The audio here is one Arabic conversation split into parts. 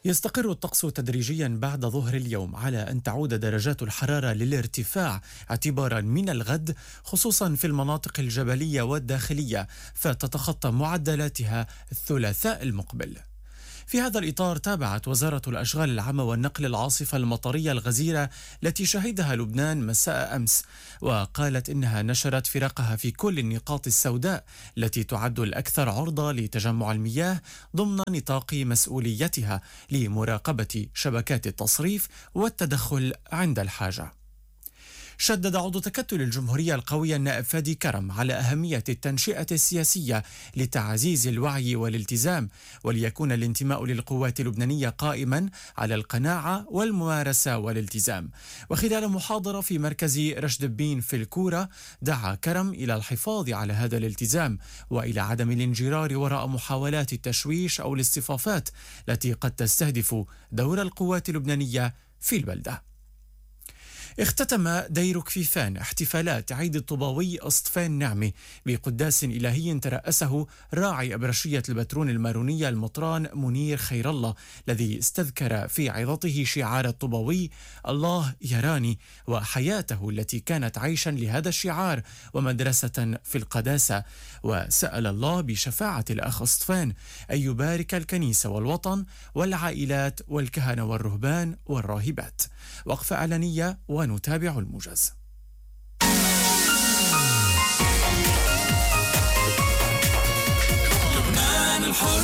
يستقر الطقس تدريجيا بعد ظهر اليوم على أن تعود درجات الحرارة للارتفاع اعتبارا من الغد، خصوصا في المناطق الجبلية والداخلية، فتتخطى معدلاتها الثلاثاء المقبل. في هذا الإطار تابعت وزارة الأشغال العامة والنقل العاصفة المطرية الغزيرة التي شهدها لبنان مساء أمس، وقالت إنها نشرت فرقها في كل النقاط السوداء التي تعد الأكثر عرضة لتجمع المياه ضمن نطاق مسؤوليتها لمراقبة شبكات التصريف والتدخل عند الحاجة. شدد عضو تكتل الجمهورية القوية النائب فادي كرم على أهمية التنشئة السياسية لتعزيز الوعي والالتزام، وليكون الانتماء للقوات اللبنانية قائما على القناعة والممارسة والالتزام. وخلال محاضرة في مركز رشد بين في الكورة، دعا كرم إلى الحفاظ على هذا الالتزام وإلى عدم الانجرار وراء محاولات التشويش أو الاصطفافات التي قد تستهدف دور القوات اللبنانية في البلدة. اختتم دير كفيفان احتفالات عيد الطوباوي أصطفان نعمة بقداس إلهي ترأسه راعي أبرشية البترون المارونية المطران منير خير الله، الذي استذكر في عظته شعار الطوباوي الله يراني وحياته التي كانت عيشا لهذا الشعار ومدرسة في القداسة، وسأل الله بشفاعة الأخ أصطفان أن يبارك الكنيسة والوطن والعائلات والكهنة والرهبان والراهبات. وقفة إعلانية ونتابع الموجز. لبنان الحر.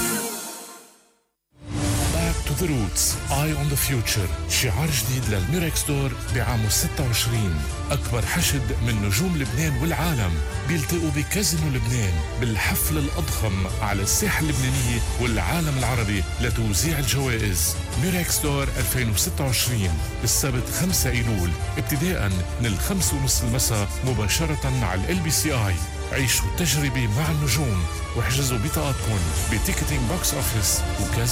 Back to the roots, eye on the future. شعار جديد للميريك ستور بعام 26. أكبر حشد من نجوم لبنان والعالم بيلتقوا بكازينو لبنان بالحفل الأضخم على الساحة اللبنانية والعالم العربي لتوزيع الجوائز. ميريك ستور 2026 السبت 5 أيلول ابتداء من 5:30 المساء مباشرة على LBCI. عيشوا التجربة مع النجوم واحجزوا بطاقتكم بتيكتينج بوكس أوفيس وكازينو.